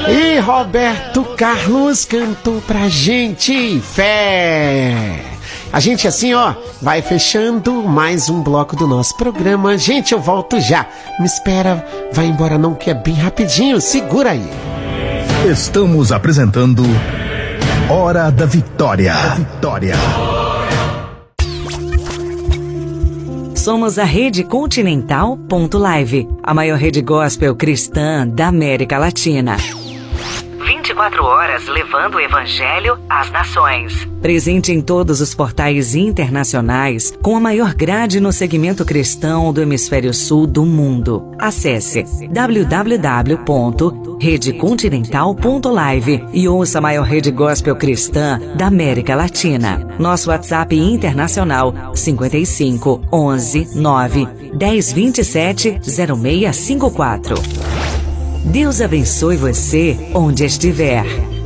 E Roberto Carlos cantou pra gente Fé. A gente assim, ó, vai fechando mais um bloco do nosso programa. Gente, eu volto já. Me espera, vai embora não, que é bem rapidinho. Segura aí. Estamos apresentando Hora da Vitória. Somos a Rede Continental.live, a maior rede gospel cristã da América Latina. 24 horas levando o Evangelho às nações. Presente em todos os portais internacionais, com a maior grade no segmento cristão do Hemisfério Sul do mundo. Acesse www.redecontinental.live e ouça a maior rede gospel cristã da América Latina. Nosso WhatsApp internacional 55 11 9 10 27 0654. Deus abençoe você onde estiver.